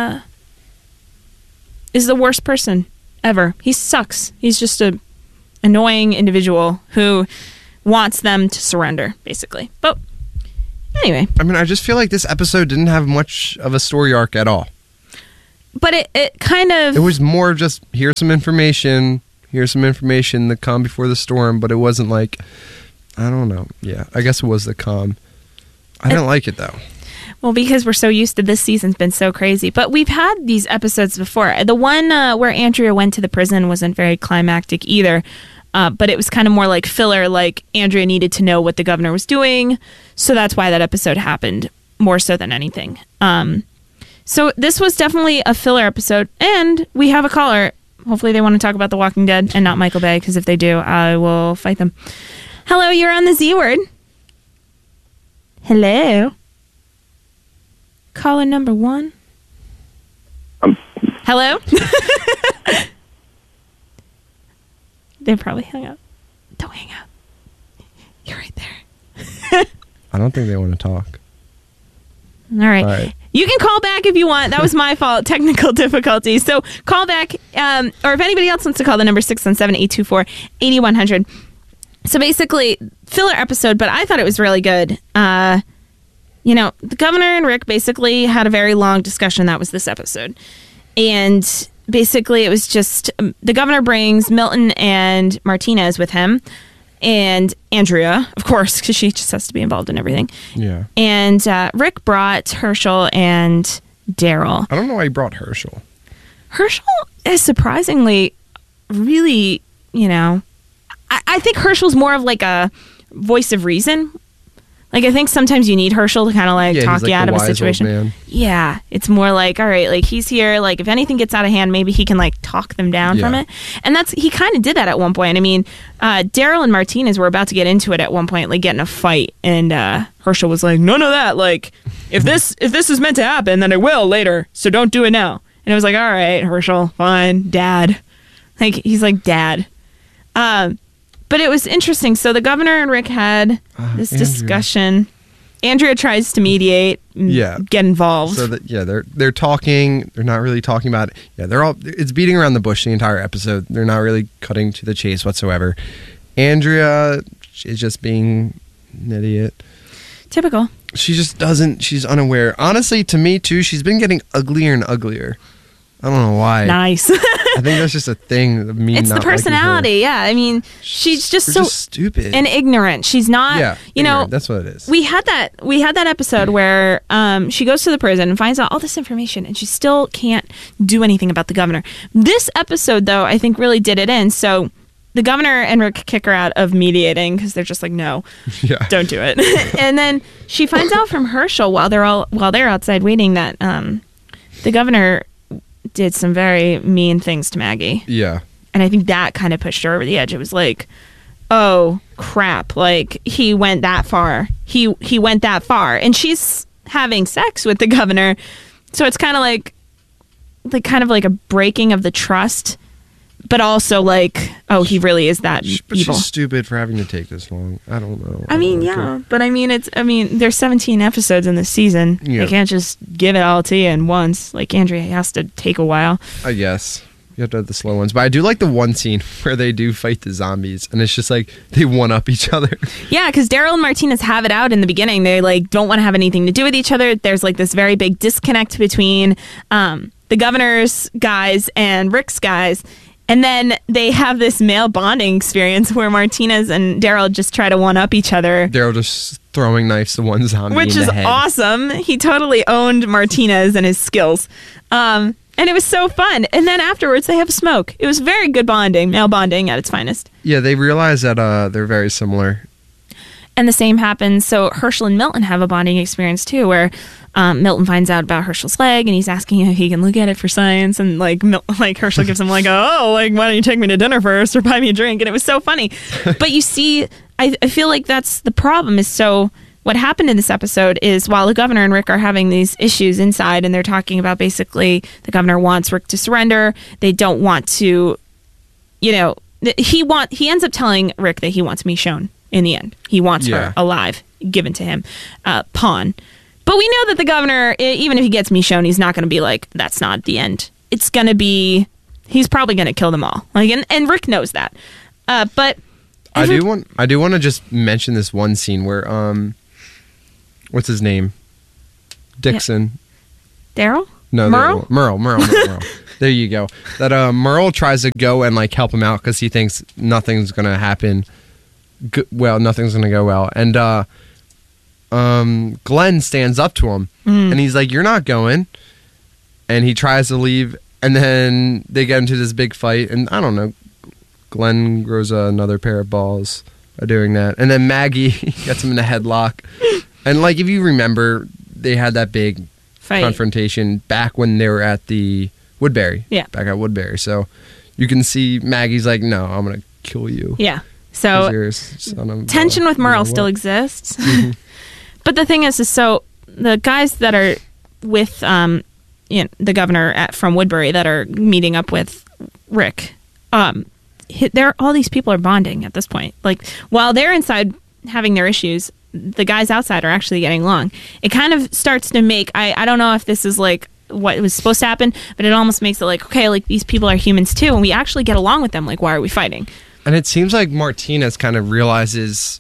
is the worst person ever. He sucks. He's just a annoying individual who wants them to surrender, basically. But anyway.
I mean, I just feel like this episode didn't have much of a story arc at all.
But it kind of...
It was more of just, here's some information, the calm before the storm, but it wasn't like, I don't know. Yeah, I guess it was the calm. I didn't like it, though.
Well, because we're so used to this season's been so crazy. But we've had these episodes before. The one where Andrea went to the prison wasn't very climactic either. But it was kind of more like filler, like Andrea needed to know what the governor was doing. So that's why that episode happened more so than anything. So this was definitely a filler episode. And we have a caller. Hopefully they want to talk about The Walking Dead and not Michael Bay, because if they do, I will fight them. Hello, you're on the Z Word. Hello. Caller number 1. Hello? They probably hung up. Don't hang up. You're right there.
I don't think they want to talk.
All right. You can call back if you want. That was my fault. Technical difficulties. So call back. Or if anybody else wants to call, the number 617-824-8100. So basically, filler episode, but I thought it was really good. The governor and Rick basically had a very long discussion. That was this episode. And basically, it was just the governor brings Milton and Martinez with him, and Andrea, of course, because she just has to be involved in everything.
Yeah.
And Rick brought Herschel and Daryl.
I don't know why he brought Herschel.
Herschel is surprisingly really, I think Herschel's more of like a voice of reason. Like, I think sometimes you need Herschel to kind of talk you out of a situation. Yeah. It's more like, all right, like he's here. Like if anything gets out of hand, maybe he can talk them down from it. And he kind of did that at one point. I mean, Daryl and Martinez were about to get into it at one point, like get in a fight. And Herschel was like, none of that. Like if this is meant to happen, then it will later. So don't do it now. And it was like, all right, Herschel, fine, dad. Like he's like dad. But it was interesting. So the governor and Rick had this discussion. Andrea tries to mediate, get involved.
So that they're talking. They're not really talking about it. Yeah, it's beating around the bush the entire episode. They're not really cutting to the chase whatsoever. Andrea is just being an idiot.
Typical.
She just doesn't. She's unaware. Honestly, to me too, she's been getting uglier and uglier. I don't know why.
Nice.
I think that's just a thing of me.
It's the personality. Yeah. I mean, she's just so
stupid
and ignorant. She's not.
Yeah. Ignorant. That's what it is.
We had that episode where she goes to the prison and finds out all this information, and she still can't do anything about the governor. This episode, though, I think really did it in. So the governor and Rick kick her out of mediating because they're just like, no, don't do it. And then she finds out from Herschel while they're outside waiting that the governor did some very mean things to Maggie.
Yeah.
And I think that kind of pushed her over the edge. It was like, oh, crap. Like, he went that far. He went that far. And she's having sex with the governor. So it's kind of like a breaking of the trust. But also like, oh, he really is that
but
evil.
She's stupid for having to take this long. I don't know.
I mean, yeah. But there's 17 episodes in this season.
Yeah.
They can't just give it all to you in once. Like, Andrea has to take a while.
I guess. You have to have the slow ones. But I do like the one scene where they do fight the zombies. And it's just like, they one-up each other.
Yeah, because Daryl and Martinez have it out in the beginning. They don't want to have anything to do with each other. There's this very big disconnect between the governor's guys and Rick's guys. And then they have this male bonding experience where Martinez and Daryl just try to one-up each other.
Daryl just throwing knives to one zombie
which is awesome. He totally owned Martinez and his skills. And it was so fun. And then afterwards, they have a smoke. It was very good bonding, male bonding at its finest.
Yeah, they realize that they're very similar.
And the same happens. So Herschel and Milton have a bonding experience too, where Milton finds out about Herschel's leg, and he's asking if he can look at it for science. And like Herschel gives him like, oh, like why don't you take me to dinner first or buy me a drink? And it was so funny. But you see, I feel like that's the problem. Is so what happened in this episode is while the governor and Rick are having these issues inside, and they're talking about basically the governor wants Rick to surrender. They don't want to, he ends up telling Rick that he wants Michonne. In the end, he wants her alive, given to him, pawn. But we know that the governor, even if he gets Michonne, he's not going to be like, that's not the end. It's going to be, he's probably going to kill them all. Like, and Rick knows that. But
I do want to just mention this one scene where what's his name? Dixon.
Daryl?
No, Merle. There you go. That Merle tries to go and like help him out because he thinks nothing's going to happen. Nothing's going to go well. And Glenn stands up to him and he's like, you're not going. And he tries to leave, and then they get into this big fight, and I don't know, Glenn grows another pair of balls by doing that. And then Maggie gets him in a headlock. And like, if you remember, they had that big fight confrontation back when they were at the Woodbury. Yeah. Back at Woodbury. So you can see Maggie's like, no, I'm going to kill you.
Yeah. So tension with Merle still exists. Mm-hmm. But the thing is so the guys that are with the governor from Woodbury that are meeting up with Rick, all these people are bonding at this point. Like, while they're inside having their issues, the guys outside are actually getting along. It kind of starts to make, I don't know if this is like what was supposed to happen, but it almost makes it like, okay, like these people are humans too, and we actually get along with them. Like, why are we fighting?
And it seems like Martinez kind of realizes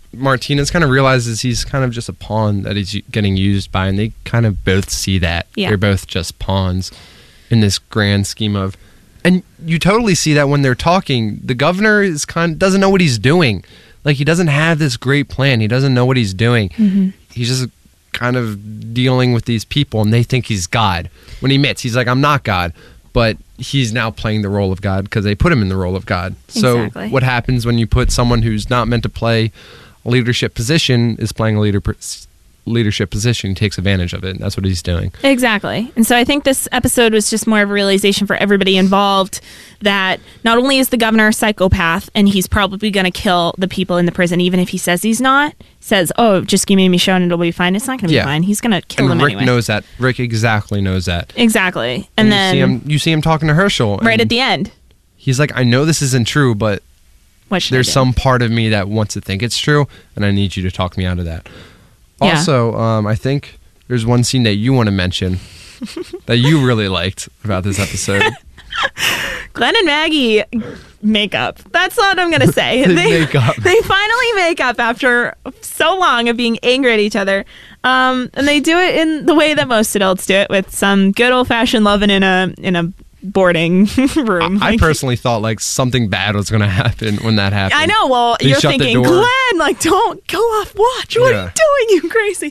he's kind of just a pawn that he's getting used by, and they kind of both see that. Yeah. They're both just pawns in this grand scheme of, and you totally see that when they're talking. The governor is doesn't know what he's doing. Like, he doesn't have this great plan. He doesn't know what he's doing. Mm-hmm. He's just kind of dealing with these people, and they think he's God. When he admits, he's like, I'm not God. But he's now playing the role of God because they put him in the role of God. Exactly. So what happens when you put someone who's not meant to play a leadership position is playing a leadership position? He takes advantage of it, and that's what he's doing.
Exactly. And so I think this episode was just more of a realization for everybody involved that not only is the governor a psychopath, and he's probably going to kill the people in the prison, even if he says he's not, says, oh, just give me Michonne and it'll be fine. It's not going to be fine. He's going to kill them anyway.
Rick knows that. Rick exactly knows that.
Exactly. And then
you see him talking to Herschel.
Right at the end.
He's like, I know this isn't true, but there's some part of me that wants to think it's true, and I need you to talk me out of that. Yeah. Also, I think there's one scene that you want to mention that you really liked about this episode.
Glenn and Maggie make up. That's what I'm going to say.
They make up.
They finally make up after so long of being angry at each other. And they do it in the way that most adults do it, with some good old-fashioned loving in a boarding room.
I personally thought like something bad was going to happen when that happened.
I know. Well, you're thinking, Glenn, like, don't go off watch. What are you doing, you crazy?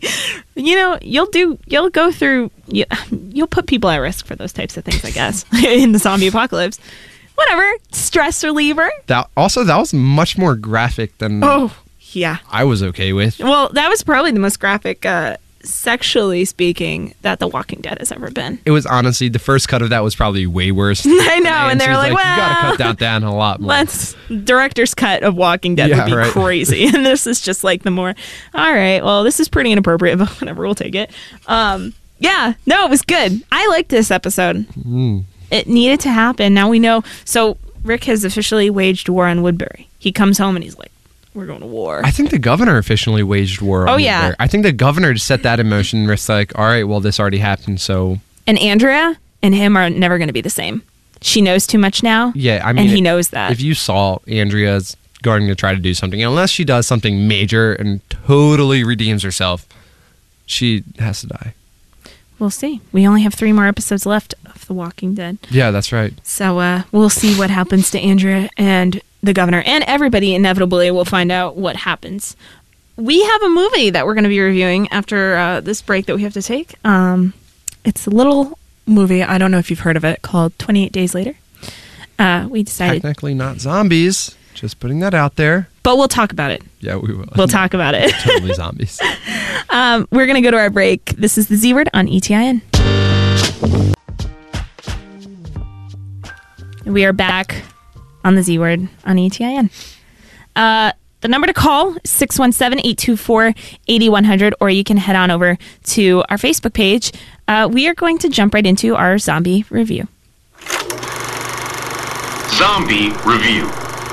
You'll put people at risk for those types of things, I guess, in the zombie apocalypse. Whatever. Stress reliever.
That was much more graphic than I was okay with.
Well, that was probably the most graphic sexually speaking that The Walking Dead has ever been.
It was honestly, the first cut of that was probably way worse.
I know, and they were like, well,
you gotta cut that down a lot more.
Director's cut of Walking Dead would be crazy. And this is just like the more, all right, well, this is pretty inappropriate, but whatever, we'll take it. It was good. I liked this episode. It needed to happen. Now we know. So Rick has officially waged war on Woodbury. He comes home and he's like, we're going to war.
I think the governor officially waged war on Woodbury. I think the governor just set that in motion. Rick's like, all right, well, this already happened, so...
And Andrea and him are never going to be the same. She knows too much now.
Yeah, I mean...
And he knows that.
If you saw Andrea's going to try to do something, unless she does something major and totally redeems herself, she has to die.
We'll see. We only have 3 more episodes left of The Walking Dead.
Yeah, that's right.
So we'll see what happens to Andrea and the governor, and everybody inevitably will find out what happens. We have a movie that we're going to be reviewing after this break that we have to take. It's a little movie, I don't know if you've heard of it, called 28 Days Later. We decided...
Technically not zombies, just putting that out there.
But we'll talk about it.
Yeah, we will.
We'll talk about it.
Totally zombies.
We're going to go to our break. This is the Z Word on ETIN. We are back on the Z Word on ETIN. The number to call is 617-824-8100, or you can head on over to our Facebook page. We are going to jump right into our zombie review.
Zombie Review.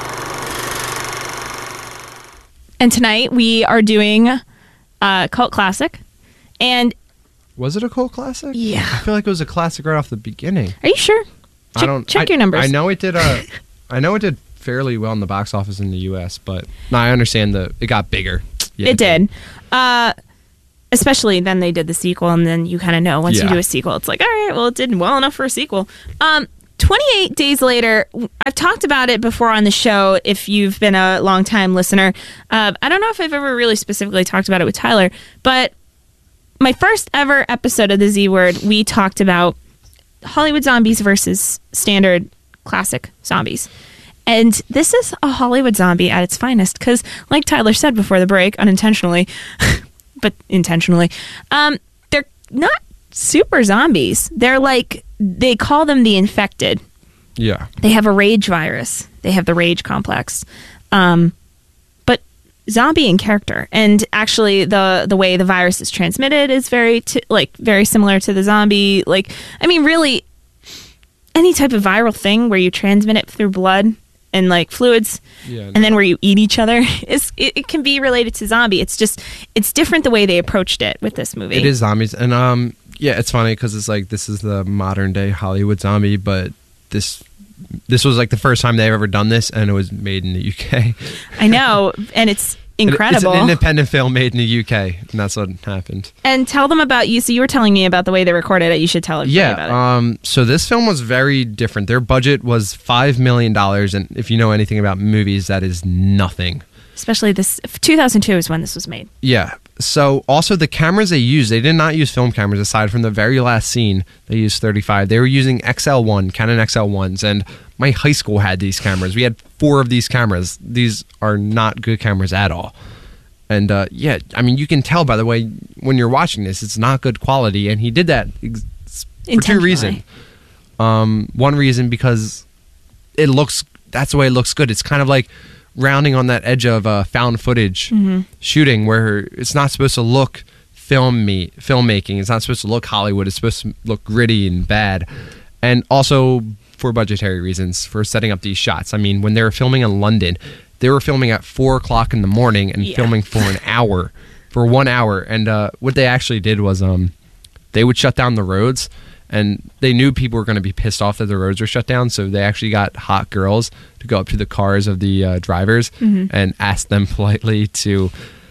And tonight we are doing a cult classic. And
was it a cult classic?
Yeah.
I feel like it was a classic right off the beginning.
Are you sure? Check your numbers.
I know it did. I know it did fairly well in the box office in the U.S., but no, I understand it got bigger. Yeah,
it did. Especially then they did the sequel, and then you kind of know once you do a sequel, it's like, all right, well, it did well enough for a sequel. 28 Days Later, I've talked about it before on the show if you've been a long-time listener. I don't know if I've ever really specifically talked about it with Tyler, but my first ever episode of the Z Word, we talked about Hollywood zombies versus standard classic zombies. And this is a Hollywood zombie at its finest because, like Tyler said before the break, unintentionally, but intentionally, they're not super zombies. They're like, they call them the infected.
Yeah.
They have a rage virus. They have the rage complex. But zombie in character. And actually the way the virus is transmitted is very similar to the zombie. Like, I mean, really, any type of viral thing where you transmit it through blood and like fluids, and then where you eat each other, it can be related to zombie. It's just, it's different the way they approached it with this movie.
It is zombies. And yeah, it's funny because it's like, this is the modern day Hollywood zombie, but this was like the first time they've ever done this, and it was made in the UK.
I know, and it's incredible.
It's an independent film made in the UK, and that's what happened.
And tell them about you. So you were telling me about the way they recorded it. You should tell everybody about it.
So this film was very different. Their budget was $5 million, and if you know anything about movies, that is nothing.
Especially this 2002 is when this was made.
Yeah. So also the cameras they used, they did not use film cameras aside from the very last scene. They used 35. They were using XL1, Canon XL1s, and my high school had these cameras. We had 4 of these cameras. These are not good cameras at all. And yeah, I mean, you can tell by the way when you're watching this, it's not good quality. And he did that for 2 reasons. One reason because that's the way it looks good. It's kind of like rounding on that edge of found footage shooting where it's not supposed to look filmmaking. It's not supposed to look Hollywood. It's supposed to look gritty and bad. And also for budgetary reasons, for setting up these shots. I mean, when they were filming in London, they were filming at 4 o'clock in the morning and filming for an hour, for 1 hour. And what they actually did was they would shut down the roads, and they knew people were going to be pissed off that the roads were shut down, so they actually got hot girls to go up to the cars of the drivers and ask them politely to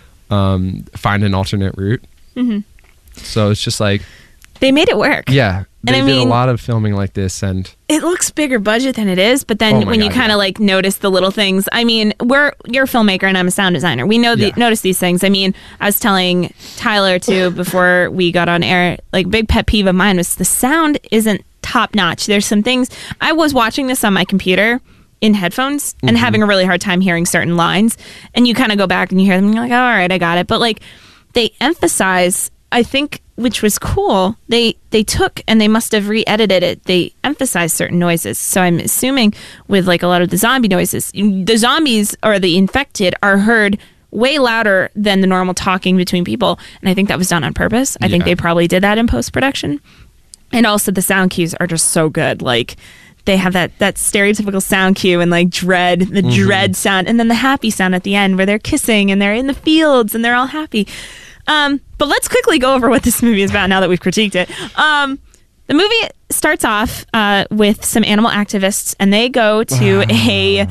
find an alternate route. So it's just like,
they made it work.
Yeah. They did a lot of filming like this, and
it looks bigger budget than it is, but then when you kind of like notice the little things, I mean, you're a filmmaker and I'm a sound designer. We know notice these things. I mean, I was telling Tyler too before we got on air, like big pet peeve of mine was the sound isn't top notch. There's some things, I was watching this on my computer in headphones and having a really hard time hearing certain lines, and you kind of go back and you hear them and you're like, oh, all right, I got it. But like they emphasize, I think, which was cool, they took and they must have re-edited it. They emphasized certain noises. So I'm assuming with like a lot of the zombie noises, the zombies or the infected are heard way louder than the normal talking between people. And I think that was done on purpose. I think they probably did that in post-production. And also the sound cues are just so good. Like they have that stereotypical sound cue and like dread, the dread sound, and then the happy sound at the end where they're kissing and they're in the fields and they're all happy. But let's quickly go over what this movie is about now that we've critiqued it. The movie starts off with some animal activists, and they go to a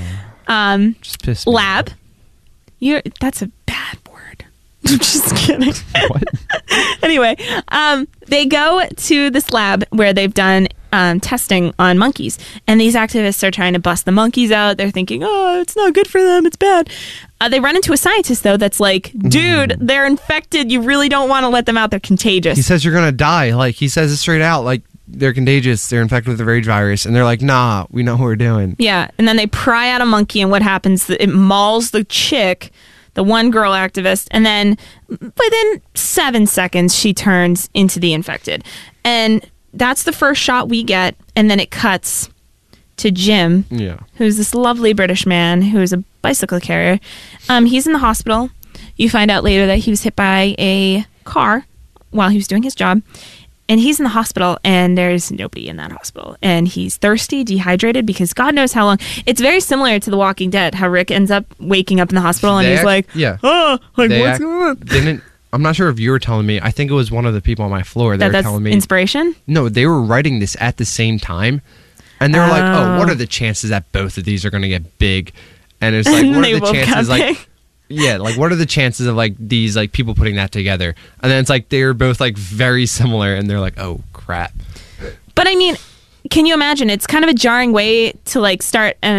lab. That's a bad word. I'm just kidding.
What?
Anyway, they go to this lab where they've done testing on monkeys, and these activists are trying to bust the monkeys out. They're thinking, oh, it's not good for them, it's bad. They run into a scientist though that's like, dude, they're infected, you really don't want to let them out, they're contagious.
He says you're gonna die. Like, he says it straight out, like, they're contagious, they're infected with the rage virus, and they're like, nah, we know what we're doing.
Yeah. And then they pry out a monkey, and what happens, it mauls the chick. the one girl activist, and then within 7 seconds, she turns into the infected. And that's the first shot we get, and then it cuts to Jim, who's this lovely British man who's a bicycle carrier. He's in the hospital. You find out later that he was hit by a car while he was doing his job. And he's in the hospital, and there's nobody in that hospital. And he's thirsty, dehydrated, because God knows how long. It's very similar to The Walking Dead, how Rick ends up waking up in the hospital, and he's like, what's going on?
I'm not sure if you were telling me. I think it was one of the people on my floor. They were telling me.
Inspiration?
No, they were writing this at the same time. And they were like, oh, what are the chances that both of these are going to get big? And it's like, what are the chances, like... Yeah, like what are the chances of like these like people putting that together? And then it's like they're both like very similar, and they're like, oh crap.
But I mean, can you imagine? It's kind of a jarring way to like start an